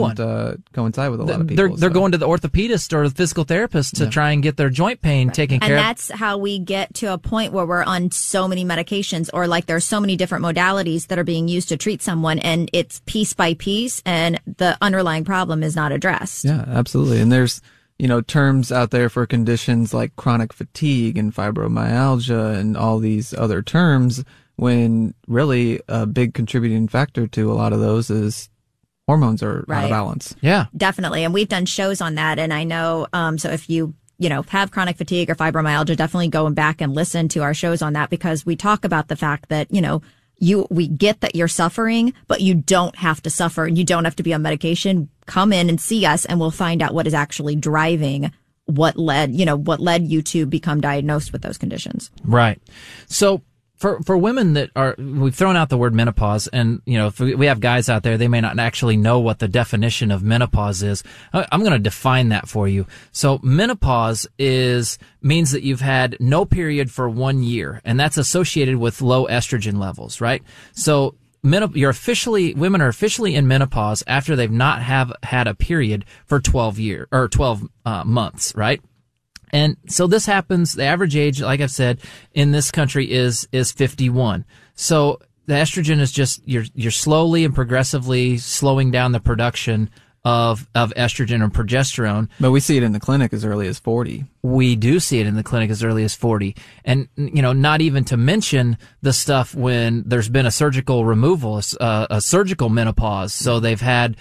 coincide with a lot of people. They're going to the orthopedist or the physical therapist to try and get their joint pain taken care of. And that's how we get to a point where we're on so many medications, or like there's so many different modalities that are being used to treat someone, and it's piece by piece, and the underlying problem is not addressed. Yeah, absolutely. And there's, terms out there for conditions like chronic fatigue and fibromyalgia and all these other terms, when really a big contributing factor to a lot of those is hormones are out of balance. Yeah, definitely. And we've done shows on that. And I know, so if you have chronic fatigue or fibromyalgia, definitely go back and listen to our shows on that, because we talk about the fact that, we get that you're suffering, but you don't have to suffer and you don't have to be on medication. Come in and see us, and we'll find out what is actually driving what led you to become diagnosed with those conditions. Right. So for women that we've thrown out the word menopause, and, if we have guys out there, they may not actually know what the definition of menopause is. I'm going to define that for you. So menopause means that you've had no period for 1 year, and that's associated with low estrogen levels, right? So women are officially in menopause after they've not had a period for 12 months, right? And so this happens, the average age, like I've said, in this country is 51. So the estrogen is just, you're slowly and progressively slowing down the production of estrogen and progesterone. But we see it in the clinic as early as 40. We do see it in the clinic as early as 40. And, not even to mention the stuff when there's been a surgical removal, a surgical menopause. So they've had,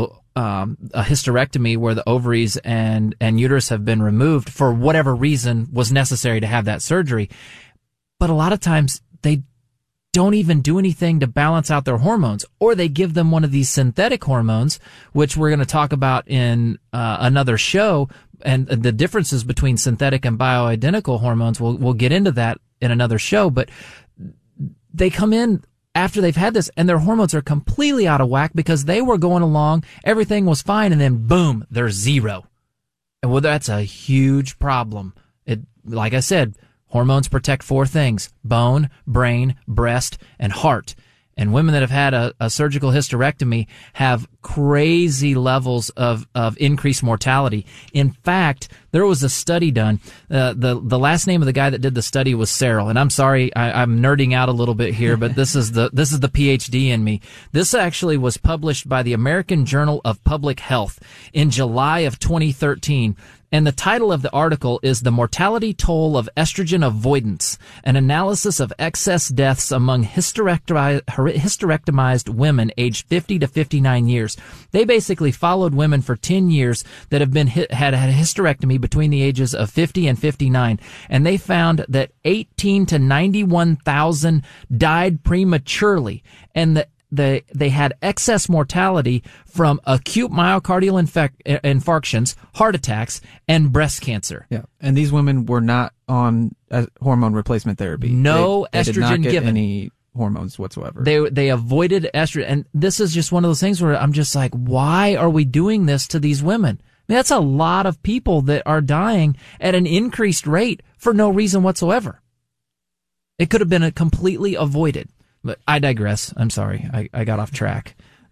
a hysterectomy where the ovaries and uterus have been removed for whatever reason was necessary to have that surgery. But a lot of times they don't even do anything to balance out their hormones, or they give them one of these synthetic hormones, which we're going to talk about in another show, and the differences between synthetic and bioidentical hormones. We'll get into that in another show, but they come in after they've had this, and their hormones are completely out of whack because they were going along, everything was fine, and then boom, they're zero. And well, that's a huge problem. Like I said, hormones protect 4 things: bone, brain, breast, and heart. And women that have had a surgical hysterectomy have crazy levels of increased mortality. In fact, there was a study done. The last name of the guy that did the study was Searle. And I'm sorry, I'm nerding out a little bit here, but this is the PhD in me. This actually was published by the American Journal of Public Health in July of 2013. And the title of the article is "The Mortality Toll of Estrogen Avoidance, an Analysis of Excess Deaths Among Hysterectomized Women Aged 50 to 59 Years." They basically followed women for 10 years that have had a hysterectomy between the ages of 50 and 59. And they found that 18 to 91,000 died prematurely. And they had excess mortality from acute myocardial infarctions, heart attacks, and breast cancer. Yeah, and these women were not on hormone replacement therapy. No they estrogen did not get given. Any hormones whatsoever. They avoided estrogen, and this is just one of those things where I'm just like, why are we doing this to these women? I mean, that's a lot of people that are dying at an increased rate for no reason whatsoever. It could have been completely avoided. But I digress. I'm sorry. I got off track.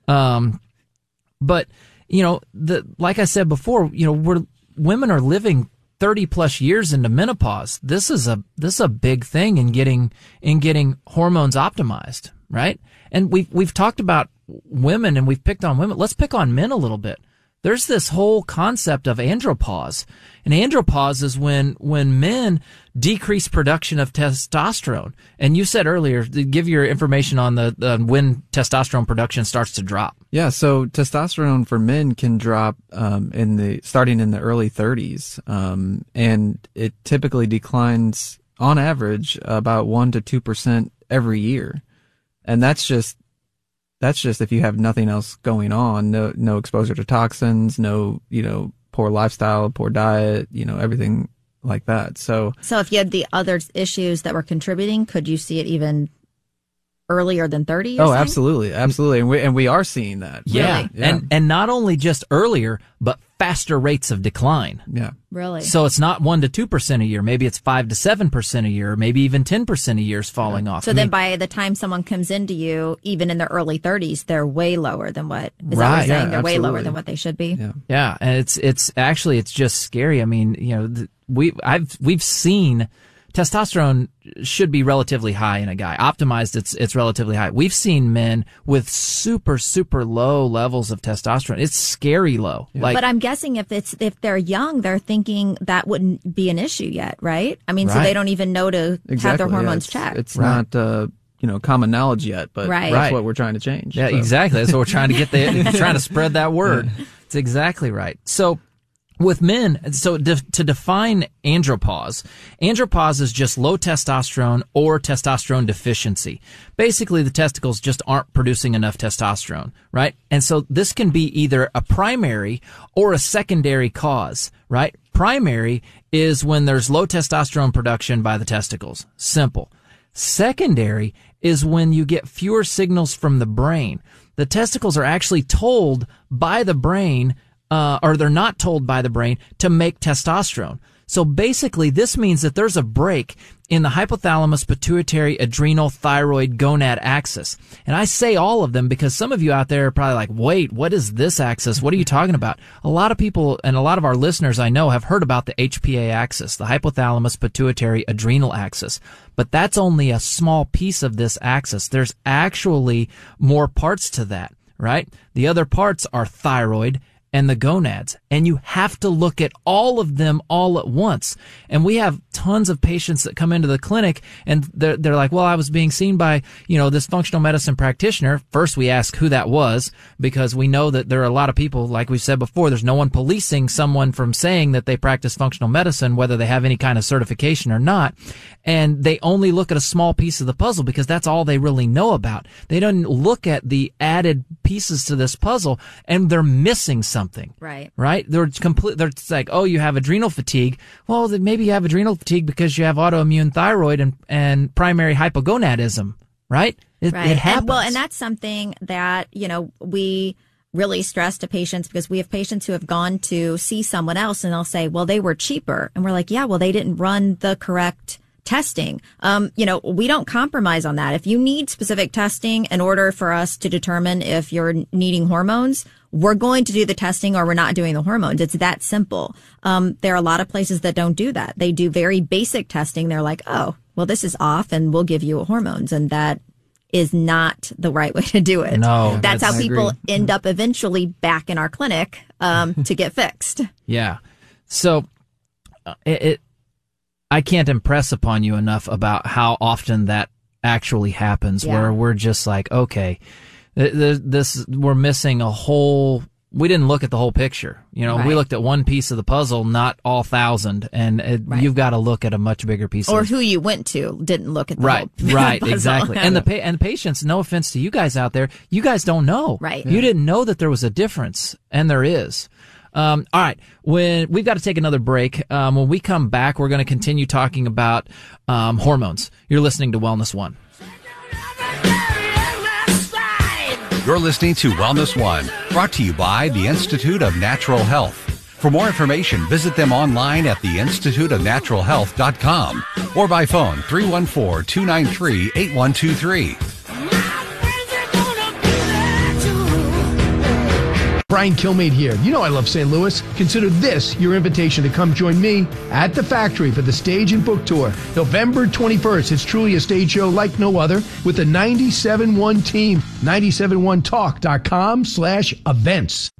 But, like I said before, women are living 30 plus years into menopause. This is a big thing in getting hormones optimized, right? And we've talked about women and we've picked on women. Let's pick on men a little bit. There's this whole concept of andropause. And andropause is when men decrease production of testosterone. And you said earlier, give your information on the when testosterone production starts to drop. Yeah, so testosterone for men can drop starting in the early 30s. And it typically declines on average about 1 to 2% every year. And that's just if you have nothing else going on, no exposure to toxins, no, poor lifestyle, poor diet, everything like that. So if you had the other issues that were contributing, could you see it even earlier than 30? Absolutely. And we are seeing that. Yeah. Really. Yeah. And not only just earlier, but faster rates of decline. Yeah. Really? So it's not 1 to 2% a year. Maybe it's 5 to 7% a year, or maybe even 10% a year is falling off. So then by the time someone comes into you, even in their early 30s, they're way lower than what, is that what Right. you're saying? Yeah, They're way absolutely. lower than what they should be. Yeah. Yeah, and it's actually just scary. I mean, we've seen testosterone should be relatively high in a guy. Optimized, it's relatively high. We've seen men with super low levels of testosterone. It's scary low. But I'm guessing if they're young, they're thinking that wouldn't be an issue yet, right? I mean, so Right. they don't even know to have their hormones yeah, checked. It's not common knowledge yet, but Right. that's Right. what we're trying to change. Yeah, So. exactly. That's what we're trying to get trying to spread that word. It's exactly right. So with men, to define andropause is just low testosterone or testosterone deficiency. Basically, the testicles just aren't producing enough testosterone, right? And so this can be either a primary or a secondary cause, right? Primary is when there's low testosterone production by the testicles. Simple. Secondary is when you get fewer signals from the brain. The testicles are actually told by the brain, or they're not told by the brain to make testosterone. So basically, this means that there's a break in the hypothalamus, pituitary, adrenal, thyroid, gonad axis. And I say all of them because some of you out there are probably like, wait, what is this axis? What are you talking about? A lot of people and a lot of our listeners I know have heard about the HPA axis, the hypothalamus, pituitary, adrenal axis. But that's only a small piece of this axis. There's actually more parts to that, right? The other parts are thyroid and the gonads, and you have to look at all of them all at once. And we have tons of patients that come into the clinic and they're like, well, I was being seen by, this functional medicine practitioner. First, we ask who that was because we know that there are a lot of people, like we said before, there's no one policing someone from saying that they practice functional medicine, whether they have any kind of certification or not. And they only look at a small piece of the puzzle because that's all they really know about. They don't look at the added pieces to this puzzle and they're missing something. Right. Right? They're like, oh, you have adrenal fatigue. Well, then maybe you have adrenal fatigue because you have autoimmune thyroid and primary hypogonadism, right? It happens. And that's something that, we really stress to patients because we have patients who have gone to see someone else and they'll say, well, they were cheaper. And we're like, yeah, well, they didn't run the correct testing. We don't compromise on that. If you need specific testing in order for us to determine if you're needing hormones, we're going to do the testing or we're not doing the hormones. It's that simple. There are a lot of places that don't do that. They do very basic testing. They're like, oh, well, this is off and we'll give you hormones. And that is not the right way to do it. No, that's how I people agree. end up eventually back in our clinic to get fixed. Yeah. So I can't impress upon you enough about how often that actually happens where we're just like, okay, we're missing a whole, we didn't look at the whole picture. Right. We looked at one piece of the puzzle, not all 1,000, and you've got to look at a much bigger piece Or of who you went to didn't look at the Right, whole right, puzzle. exactly. And the patients, no offense to you guys out there, you guys don't know. Right. You didn't know that there was a difference, and there is. All right, we've got to take another break. When we come back, we're going to continue talking about hormones. You're listening to Wellness One. You're listening to Wellness One, brought to you by the Institute of Natural Health. For more information, visit them online at theinstituteofnaturalhealth.com or by phone 314-293-8123. Brian Kilmeade here. You know I love St. Louis. Consider this your invitation to come join me at the factory for the Stage and Book Tour. November 21st. It's truly a stage show like no other with the 97.1 team. 971talk.com/events.